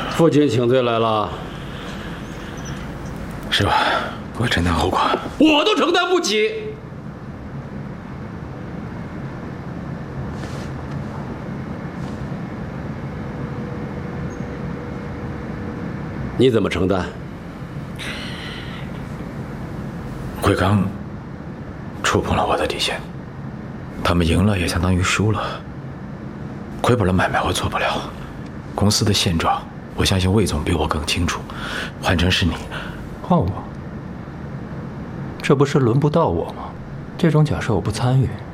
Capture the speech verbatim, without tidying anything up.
父亲请罪来了。 是吧？我承担后果。 我都承担不起。你怎么承担？ 贵刚触碰了我的底线，他们赢了也相当于输了，亏本的买卖我做不了。公司的现状，我相信魏总比我更清楚。换成是你， 换我？这不是轮不到我吗？这种假设我不参与。